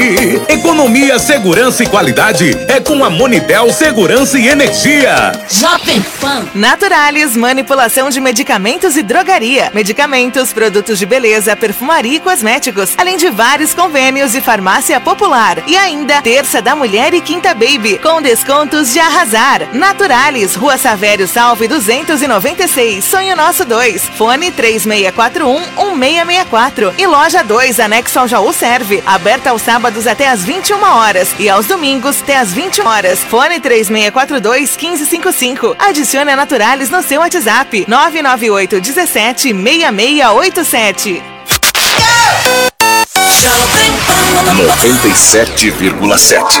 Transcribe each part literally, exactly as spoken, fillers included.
Economia, segurança e qualidade é com a Monitel Segurança e Energia. Jovem Pan. Naturalis, manipulação de medicamentos e drogaria. Medicamentos, produtos de beleza, perfumaria e cosméticos. Além de vários convênios e farmácia popular. E ainda, terça da mulher e quinta baby. Com descontos de arrasar. Naturalis, Rua Savério Salve duzentos e noventa e seis. Sonho Nosso dois. Fone três seis quatro um, um seis seis quatro. E Loja dois, anexo ao Jaú Serve. Aberta aos sábados até às vinte e uma horas e aos domingos até às vinte horas. Fone três seis quatro dois, um cinco cinco cinco. Adicione a Naturalis no seu WhatsApp nove nove oito um sete, seis seis oito sete. noventa e sete vírgula sete.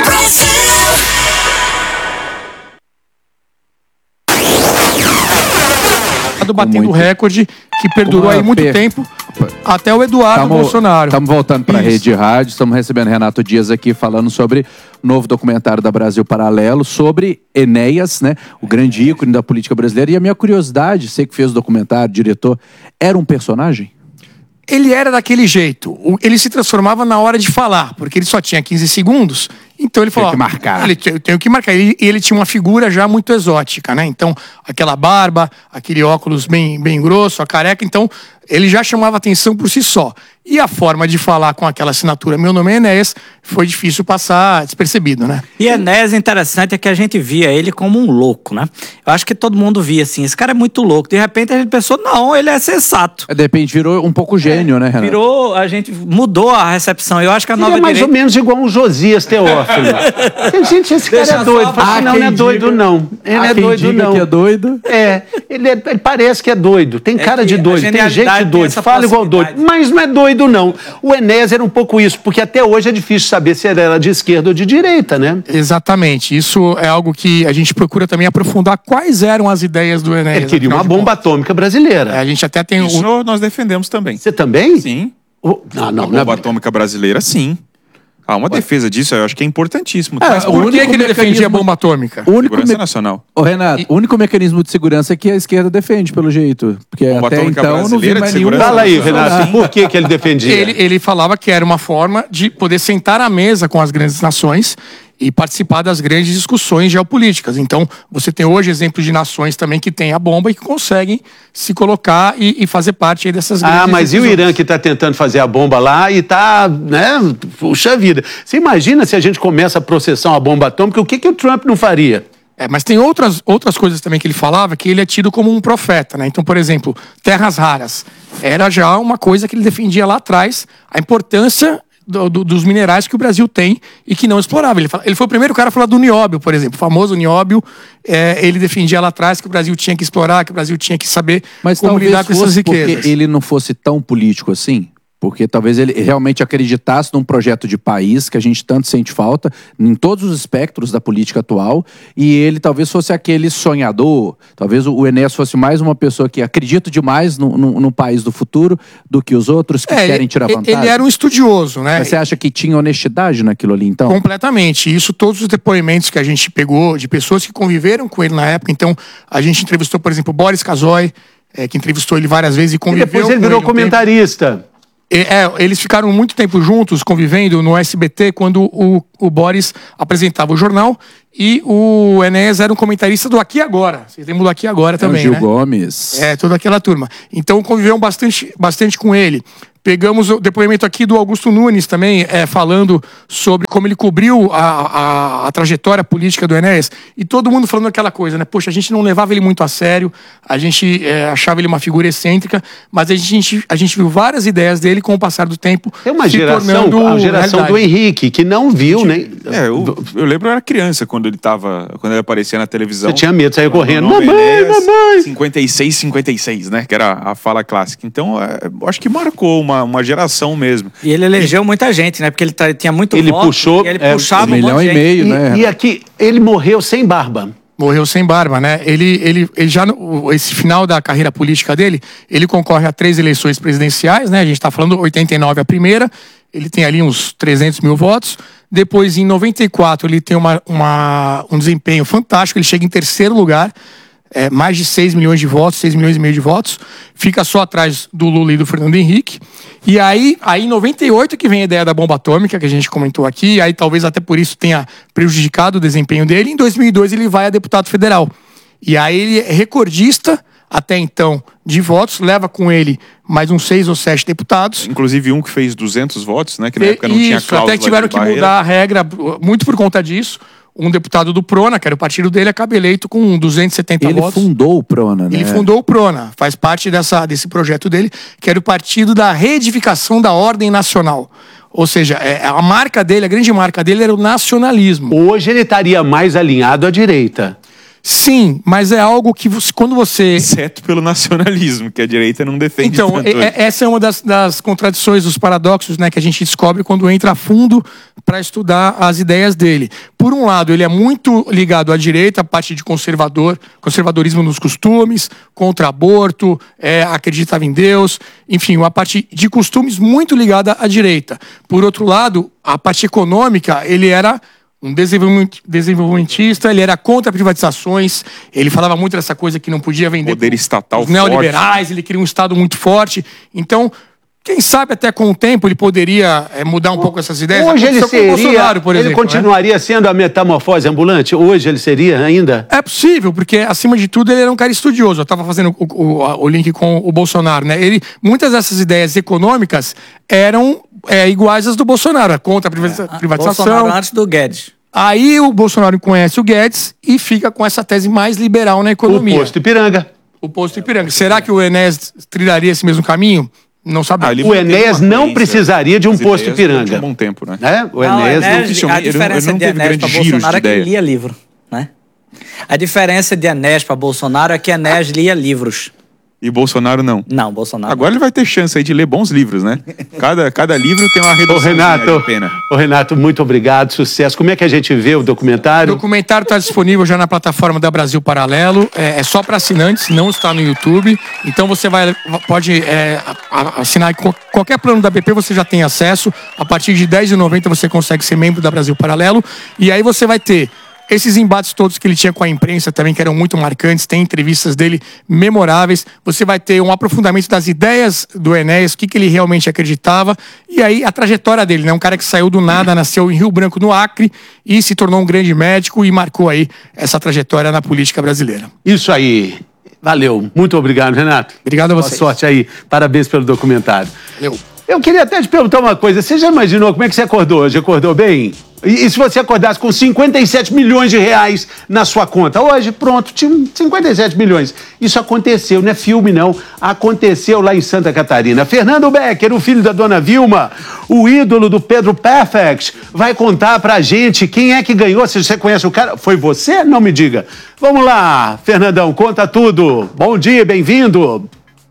Batendo muito recorde que perdurou aí muito per... tempo, até o Eduardo tamo, Bolsonaro. Estamos voltando para a Rede Rádio, estamos recebendo Renato Dias aqui falando sobre o novo documentário da Brasil Paralelo, sobre Enéas, né, o grande ícone da política brasileira. E a minha curiosidade, você que fez o documentário, diretor, era um personagem? Ele era daquele jeito, ele se transformava na hora de falar, porque ele só tinha quinze segundos. Então ele falou, tem que marcar. Ele, eu tenho que marcar. E ele, ele tinha uma figura já muito exótica, né? Então, aquela barba, aquele óculos bem, bem grosso, a careca. Então, ele já chamava atenção por si só. E a forma de falar com aquela assinatura, meu nome é Enéas, foi difícil passar despercebido, né? E Enéas, interessante, é que a gente via ele como um louco, né? Eu acho que todo mundo via assim, esse cara é muito louco. De repente a gente pensou, não, ele é sensato. De repente virou um pouco gênio, é, né, Renato? Virou, a gente mudou a recepção. Eu acho que a ele nova é mais direita... ou menos igual um Josias Teófilo. Gente, esse cara Deixa é doido. Ah, não, não é doido, não. Ele ah, é doido, não. Que é doido? É, ele, é, ele parece que é doido. Tem cara é de doido, tem jeito de doido. Fala igual doido. Mas não é doido, não. O Enéas era um pouco isso, porque até hoje é difícil saber se ele era de esquerda ou de direita, né? Exatamente. Isso é algo que a gente procura também aprofundar quais eram as ideias do Enéas. Ele queria uma bomba atômica brasileira. É, a gente até tem... Isso o... nós defendemos também. Você também? Sim. O... Não, não, a bomba não é... atômica brasileira, sim. Ah, uma Ué. defesa disso, eu acho que é importantíssimo. Ah, mas por que, que ele mecanismo... defendia a bomba atômica? O único segurança me... nacional. Ô, Renato, e... o único mecanismo de segurança que a esquerda defende, pelo jeito. Porque bomba até então não vi mais nenhum... Fala aí, Renato, por que, que ele defendia? Ele, ele falava que era uma forma de poder sentar à mesa com as grandes nações e participar das grandes discussões geopolíticas. Então, você tem hoje exemplos de nações também que têm a bomba e que conseguem se colocar e, e fazer parte aí dessas grandes Ah, mas decisões. E o Irã que está tentando fazer a bomba lá e está, né, puxa vida. Você imagina se a gente começa a processar uma bomba atômica, o que, que o Trump não faria? É, mas tem outras, outras coisas também que ele falava, que ele é tido como um profeta, né? Então, por exemplo, terras raras. Era já uma coisa que ele defendia lá atrás, a importância... Do, do, dos minerais que o Brasil tem e que não explorava. Ele, fala, ele foi o primeiro cara a falar do nióbio, por exemplo. O famoso nióbio, é, ele defendia lá atrás que o Brasil tinha que explorar, que o Brasil tinha que saber Mas como lidar com essas riquezas. Porque ele não fosse tão político assim? Porque talvez ele realmente acreditasse num projeto de país que a gente tanto sente falta em todos os espectros da política atual, e ele talvez fosse aquele sonhador, talvez o Enéas fosse mais uma pessoa que acredita demais no, no, no país do futuro do que os outros que é, querem tirar vantagem. Ele era um estudioso, né? Mas você acha que tinha honestidade naquilo ali, então? Completamente. Isso, todos os depoimentos que a gente pegou de pessoas que conviveram com ele na época. Então, a gente entrevistou, por exemplo, o Boris Casoy, é, que entrevistou ele várias vezes e conviveu com ele. E depois ele virou comentarista. É, eles ficaram muito tempo juntos, convivendo no S B T, quando o, o Boris apresentava o jornal e o Enéas era um comentarista do Aqui Agora. Vocês lembram do Aqui Agora também, é o Gil né? Gomes. É, toda aquela turma. Então conviveram bastante, bastante com ele. Pegamos o depoimento aqui do Augusto Nunes também, é, falando sobre como ele cobriu a, a, a trajetória política do Enéas. E todo mundo falando aquela coisa, né? Poxa, a gente não levava ele muito a sério, a gente é, achava ele uma figura excêntrica, mas a gente, a gente viu várias ideias dele com o passar do tempo. Tem uma geração, a geração do Henrique, que não viu, né? É, eu, eu lembro, eu era criança quando ele tava, quando ele aparecia na televisão. Você tinha medo, saía correndo. Mamãe, Enéas, mamãe! cinquenta e seis, cinquenta e seis, né? Que era a fala clássica. Então, é, eu acho que marcou uma Uma, uma geração mesmo. E ele elegeu muita gente, né? Porque ele tá, tinha muito ele voto. Puxou, e ele é, puxava um milhão um e meio, e, né? E aqui, ele morreu sem barba. Morreu sem barba, né? Ele, ele, ele já, esse final da carreira política dele, ele concorre a três eleições presidenciais, né? A gente tá falando oitenta e nove a primeira, ele tem ali uns trezentos mil votos. Depois, em noventa e quatro, ele tem uma, uma, um desempenho fantástico, ele chega em terceiro lugar. é, mais de seis milhões de votos, seis milhões e meio de votos. Fica só atrás do Lula e do Fernando Henrique. E aí, aí em noventa e oito que vem a ideia da bomba atômica, que a gente comentou aqui, e aí talvez até por isso tenha prejudicado o desempenho dele. Em dois mil e dois ele vai a deputado federal. E aí ele é recordista, até então, de votos, leva com ele mais uns seis ou sete deputados. Inclusive um que fez duzentos votos, né? Que na época não isso, tinha cláusula até que tiveram de que barreira. mudar a regra, muito por conta disso. Um deputado do Prona, que era o partido dele, acaba eleito com duzentos e setenta Ele votos. Ele fundou o Prona, né? Ele fundou o Prona, faz parte dessa, desse projeto dele, que era o Partido da Reedificação da Ordem Nacional. Ou seja, é, a marca dele, a grande marca dele era o nacionalismo. Hoje ele estaria mais alinhado à direita. Sim, mas é algo que você, quando você... Exceto pelo nacionalismo, que a direita não defende Então, tanto. é, essa é uma das, das contradições, dos paradoxos, né, que a gente descobre quando entra a fundo para estudar as ideias dele. Por um lado, ele é muito ligado à direita, a parte de conservador, conservadorismo nos costumes, contra aborto, é, acreditava em Deus, enfim, uma parte de costumes muito ligada à direita. Por outro lado, a parte econômica, ele era... um desenvolvimentista, ele era contra privatizações, ele falava muito dessa coisa que não podia vender poder estatal os neoliberais, forte. Ele queria um Estado muito forte. Então, quem sabe até com o tempo ele poderia é, mudar um pouco essas ideias. Hoje ele seria, Bolsonaro, por ele exemplo, continuaria né? sendo a metamorfose ambulante? Hoje ele seria ainda? É possível, porque acima de tudo ele era um cara estudioso. Eu estava fazendo o, o, o link com o Bolsonaro, né? Ele, muitas dessas ideias econômicas eram é, iguais às do Bolsonaro, contra a privatização. Bolsonaro antes do Guedes. Aí o Bolsonaro conhece o Guedes e fica com essa tese mais liberal na economia. O posto Ipiranga. O posto Ipiranga. Será que o Enéas trilharia esse mesmo caminho? Não sabemos. Ah, o Enéas não precisaria de um posto Ipiranga. Um bom tempo, né? É? O não, Enéas, Enéas não, a diferença ele não de Enéas para Bolsonaro é que ele lia livro, né? A diferença de Enéas para Bolsonaro é que Enéas lia livros. E Bolsonaro não. Não, Bolsonaro. Agora ele vai ter chance aí de ler bons livros, né? Cada, cada livro tem uma redução Ô, Renato, de pena. Ô, Renato, muito obrigado, sucesso. Como é que a gente vê o documentário? O documentário está disponível já na plataforma da Brasil Paralelo. É, é só para assinantes, não está no YouTube. Então você vai, pode é, assinar qualquer plano da B P, você já tem acesso. A partir de dez reais e noventa centavos você consegue ser membro da Brasil Paralelo. E aí você vai ter esses embates todos que ele tinha com a imprensa também, que eram muito marcantes, tem entrevistas dele memoráveis. Você vai ter um aprofundamento das ideias do Enéas, o que, que ele realmente acreditava, e aí a trajetória dele, né? Um cara que saiu do nada, nasceu em Rio Branco, no Acre, e se tornou um grande médico e marcou aí essa trajetória na política brasileira. Isso aí. Valeu. Muito obrigado, Renato. Obrigado a vocês. Boa sorte aí. Parabéns pelo documentário. Valeu. Eu queria até te perguntar uma coisa. Você já imaginou como é que você acordou hoje? Acordou bem? E, e se você acordasse com cinquenta e sete milhões de reais na sua conta? Hoje, pronto, tinha cinquenta e sete milhões. Isso aconteceu, não é filme não. Aconteceu lá em Santa Catarina. Fernando Becker, o filho da dona Vilma, o ídolo do Pedro Perfect, vai contar pra gente quem é que ganhou. Se você conhece o cara, foi você? Não me diga. Vamos lá, Fernandão, conta tudo. Bom dia, bem-vindo.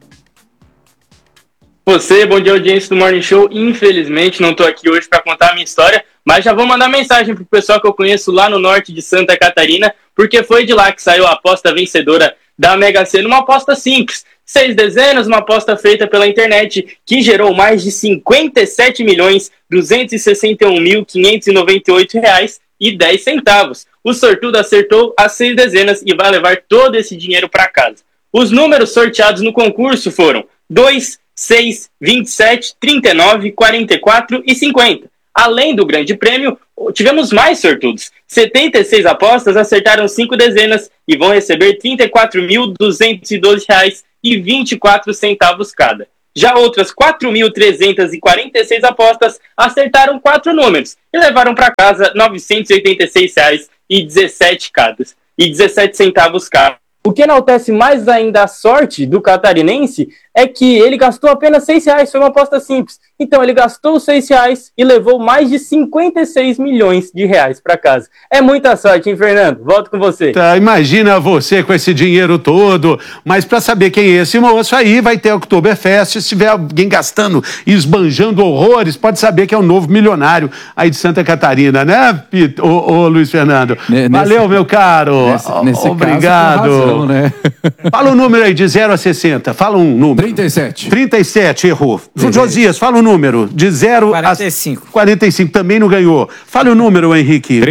Você, bom dia, audiência do Morning Show. Infelizmente, não estou aqui hoje para contar a minha história, mas já vou mandar mensagem pro pessoal que eu conheço lá no norte de Santa Catarina, porque foi de lá que saiu a aposta vencedora da Mega Sena, uma aposta simples. Seis dezenas, uma aposta feita pela internet, que gerou mais de cinquenta e sete milhões, duzentos e sessenta e um mil, quinhentos e noventa e oito reais e dez centavos. O sortudo acertou as seis dezenas e vai levar todo esse dinheiro para casa. Os números sorteados no concurso foram dois, seis, vinte e sete, trinta e nove, quarenta e quatro e cinquenta. Além do grande prêmio, tivemos mais sortudos. setenta e seis apostas acertaram cinco dezenas e vão receber trinta e quatro mil, duzentos e doze reais e vinte e quatro centavos cada. Já outras quatro mil, trezentas e quarenta e seis apostas acertaram quatro números e levaram para casa novecentos e oitenta e seis reais e dezessete cada, e dezessete centavos cada. O que enaltece mais ainda a sorte do catarinense é que ele gastou apenas seis reais, foi uma aposta simples. Então ele gastou seis reais e levou mais de cinquenta e seis milhões de reais para casa. É muita sorte, hein, Fernando? Volto com você. Tá, imagina você com esse dinheiro todo, mas para saber quem é esse moço aí, vai ter Oktoberfest. Se tiver alguém gastando e esbanjando horrores, pode saber que é o novo milionário aí de Santa Catarina, né, Pito? Ô, ô Luiz Fernando? Nesse, Valeu, meu caro. Nesse, nesse Obrigado. Caso, razão, né? Fala um número aí de zero a sessenta. Fala um número. trinta e sete. trinta e sete, errou. Josias, fala um número. De zero quarenta e cinco. a quarenta e cinco, também não ganhou. Fala o número, Henrique. treze.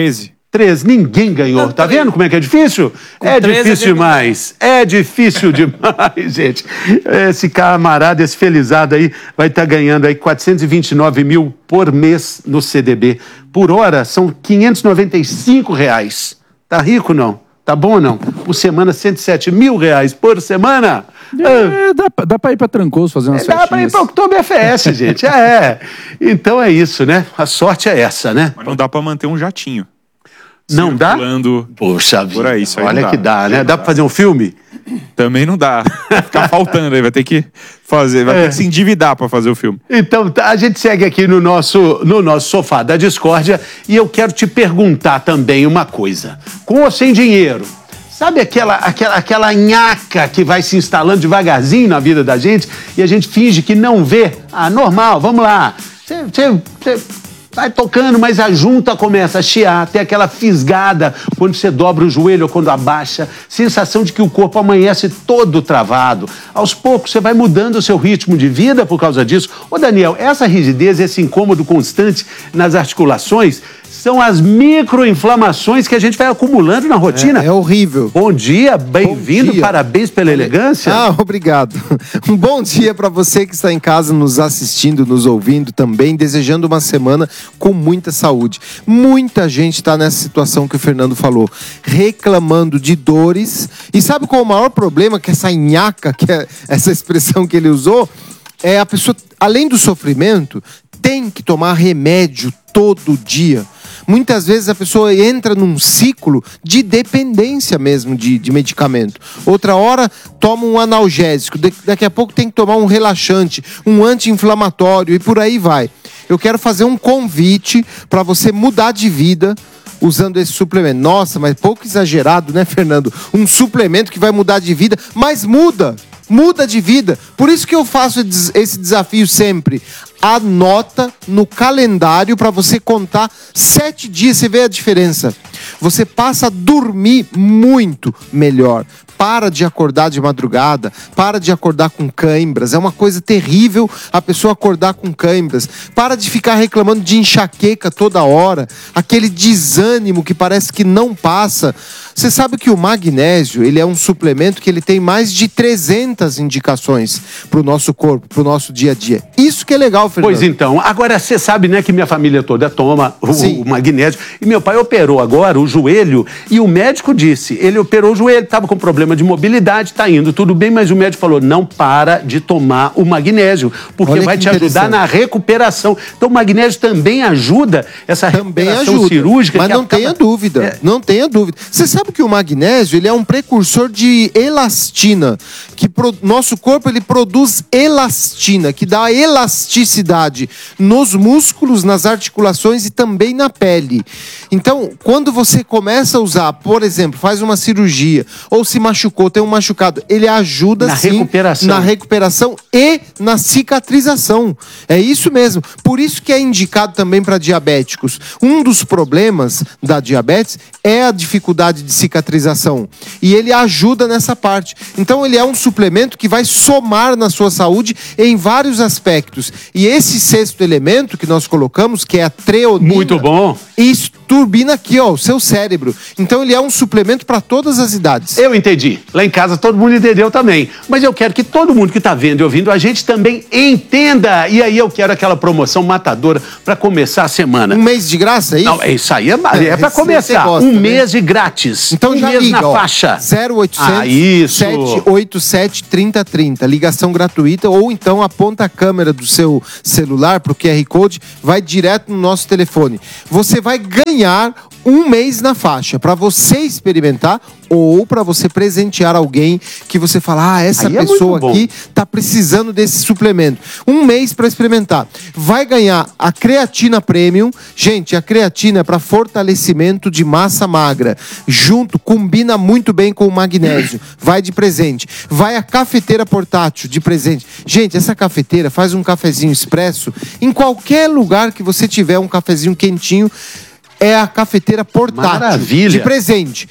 Três, ninguém ganhou. Tá vendo como é que é difícil? É difícil demais. É difícil demais, gente. Esse camarada, esse felizado aí, vai estar ganhando aí quatrocentos e vinte e nove mil por mês no C D B. Por hora, são quinhentos e noventa e cinco reais. Tá rico, não? Tá bom, não? Por semana, cento e sete mil reais por semana. É, dá, dá pra ir pra Trancoso fazer umas É, festinhas. dá pra ir pra Oktober F S, gente. É. Então é isso, né? A sorte é essa, né? Mas não dá pra manter um jatinho. Não dá? Circulando Poxa vida. por aí, isso aí Olha não que dá, né? Dá pra fazer um filme? Também não dá. Vai ficar faltando aí, vai ter que fazer, vai É. ter que se endividar pra fazer o filme. Então, tá, a gente segue aqui no nosso, no nosso sofá da discórdia e eu quero te perguntar também uma coisa. Com ou sem dinheiro? Sabe aquela, aquela, aquela nhaca que vai se instalando devagarzinho na vida da gente e a gente finge que não vê? Ah, normal, vamos lá. Você vai tocando, mas a junta começa a chiar, tem aquela fisgada quando você dobra o joelho ou quando abaixa, sensação de que o corpo amanhece todo travado. Aos poucos você vai mudando o seu ritmo de vida por causa disso. Ô Daniel, essa rigidez, esse incômodo constante nas articulações são as microinflamações que a gente vai acumulando na rotina. É, é horrível. Bom dia, bem-vindo, parabéns pela elegância. Ah, obrigado. Um bom dia para você que está em casa nos assistindo, nos ouvindo também, desejando uma semana com muita saúde. Muita gente está nessa situação que o Fernando falou, reclamando de dores. E sabe qual é o maior problema? Que essa nhaca, que é essa expressão que ele usou, é a pessoa, além do sofrimento, tem que tomar remédio todo dia. Muitas vezes a pessoa entra num ciclo de dependência mesmo de, de medicamento. Outra hora toma um analgésico, daqui a pouco tem que tomar um relaxante, um anti-inflamatório e por aí vai. Eu quero fazer um convite para você mudar de vida usando esse suplemento. Nossa, mas pouco exagerado, né, Fernando? Um suplemento que vai mudar de vida, mas muda! Muda de vida. Por isso que eu faço esse desafio sempre. Anota no calendário para você contar sete dias, você vê a diferença. Você passa a dormir muito melhor. Para de acordar de madrugada, para de acordar com cãibras. É uma coisa terrível a pessoa acordar com cãibras. Para de ficar reclamando de enxaqueca toda hora, aquele desânimo que parece que não passa. Você sabe que o magnésio, ele é um suplemento que ele tem mais de trezentas indicações para o nosso corpo, para o nosso dia a dia. Isso que é legal, Fernando. Pois então, agora você sabe, né, que minha família toda toma o, o magnésio. E meu pai operou agora o joelho e o médico disse, ele operou o joelho, estava com problema de mobilidade, tá indo tudo bem, mas o médico falou, não para de tomar o magnésio, porque Olha vai que te ajudar na recuperação. Então o magnésio também ajuda essa Também recuperação ajuda, cirúrgica. mas que não acaba- tenha dúvida, É. não tenha dúvida. Você sabe que o magnésio, ele é um precursor de elastina, que pro, nosso corpo ele produz elastina, que dá elasticidade nos músculos, nas articulações e também na pele. Então, quando você começa a usar, por exemplo, faz uma cirurgia ou se machucou, tem um machucado, ele ajuda Na sim recuperação. na recuperação e na cicatrização. É isso mesmo. Por isso que é indicado também para diabéticos. Um dos problemas da diabetes é a dificuldade de cicatrização. E ele ajuda nessa parte. Então ele é um suplemento que vai somar na sua saúde em vários aspectos. E esse sexto elemento que nós colocamos, que é a treonina... Muito bom. Isso turbina aqui, ó, o seu cérebro. Então ele é um suplemento para todas as idades. Eu entendi. Lá em casa todo mundo entendeu também. Mas eu quero que todo mundo que está vendo e ouvindo a gente também entenda. E aí eu quero aquela promoção matadora para começar a semana. Um mês de graça, é isso? Não, isso aí é, É, é para você começar. gosta, um né? mês de grátis. Então um já mês liga, na ó, faixa. zero oitocentos, Ah, isso. sete oito sete, trinta trinta. Ligação gratuita ou então aponta a câmera do seu celular pro Q R Code, vai direto no nosso telefone. Você vai ganhar um mês na faixa para você experimentar ou para você presentear alguém que você fala, ah, essa Aí é pessoa muito bom. aqui tá precisando desse suplemento. Um mês para experimentar. Vai ganhar a creatina premium. Gente, a creatina é para fortalecimento de massa magra. Junto, combina muito bem com o magnésio. Vai de presente. Vai a cafeteira portátil de presente. Gente, essa cafeteira faz um cafezinho expresso em qualquer lugar que você tiver um cafezinho quentinho. É a cafeteira portátil Maravilha. de presente.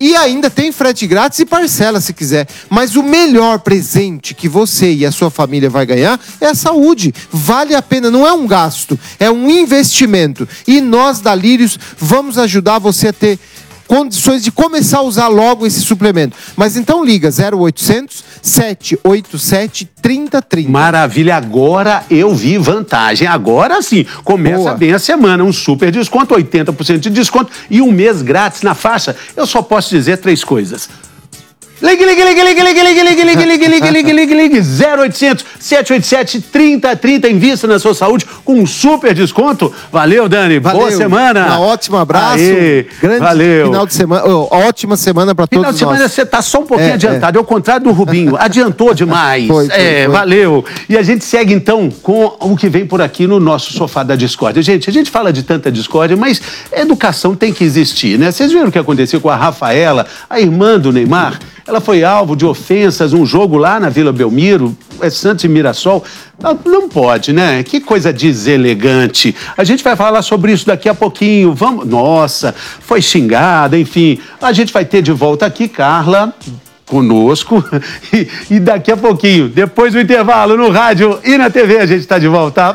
E ainda tem frete grátis e parcela se quiser. Mas o melhor presente que você e a sua família vai ganhar é a saúde. Vale a pena, não é um gasto, é um investimento. E nós da Lírios vamos ajudar você a ter condições de começar a usar logo esse suplemento. Mas então liga zero oitocentos, sete oito sete, três zero três zero. Maravilha, agora eu vi vantagem. Agora sim, começa Boa. bem a semana. Um super desconto, oitenta por cento de desconto e um mês grátis na faixa. Eu só posso dizer três coisas. Ligue, ligue, ligue, ligue, ligue, ligue, ligue, ligue, ligue, ligue, ligue, ligue, ligue, zero oitocentos, sete oito sete, três zero três zero, invista na sua saúde com um super desconto. Valeu, Dani, Valeu. boa semana. Um ótimo abraço, Aê, grande valeu. final de semana, oh, ótima semana para todos Final de semana nós. você tá só um pouquinho É, adiantado, é. ao contrário do Rubinho, adiantou demais. Foi, foi, é, foi. valeu. E a gente segue então com o que vem por aqui no nosso sofá da discórdia. Gente, a gente fala de tanta discórdia, mas educação tem que existir, né? Vocês viram o que aconteceu com a Rafaela, a irmã do Neymar? Ela foi alvo de ofensas, um jogo lá na Vila Belmiro, é Santos e Mirassol. Não pode, né? Que coisa deselegante. A gente vai falar sobre isso daqui a pouquinho. Vamos. Nossa, foi xingada, enfim. A gente vai ter de volta aqui, Carla, conosco. E, e daqui a pouquinho, depois do intervalo, no rádio e na T V, a gente está de volta.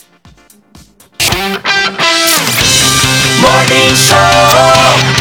Morning Show.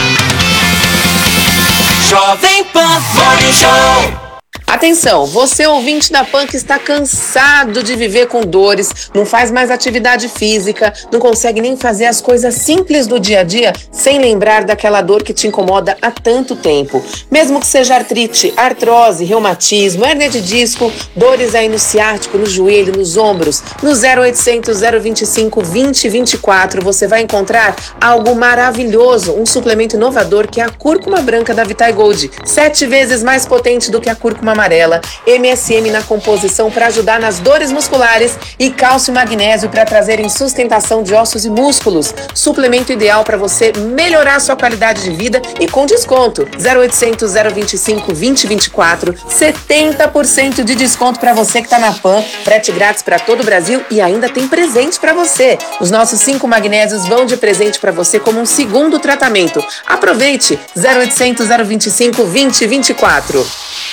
Jovem Pan Morning Show. Atenção, você ouvinte da Pan que está cansado de viver com dores, não faz mais atividade física, não consegue nem fazer as coisas simples do dia a dia sem lembrar daquela dor que te incomoda há tanto tempo. Mesmo que seja artrite, artrose, reumatismo, hérnia de disco, dores aí no ciático, no joelho, nos ombros, no zero oitocentos, zero vinte e cinco, vinte, vinte e quatro você vai encontrar algo maravilhoso, um suplemento inovador que é a cúrcuma branca da Vitae Gold, sete vezes mais potente do que a cúrcuma amarela, M S M na composição para ajudar nas dores musculares e cálcio e magnésio para trazerem sustentação de ossos e músculos. Suplemento ideal para você melhorar sua qualidade de vida e com desconto. zero oitocentos, zero vinte e cinco, vinte, vinte e quatro, setenta por cento de desconto para você que está na Pan, frete grátis para todo o Brasil e ainda tem presente para você. Os nossos cinco magnésios vão de presente para você como um segundo tratamento. Aproveite! zero oitocentos, zero vinte e cinco, vinte, vinte e quatro.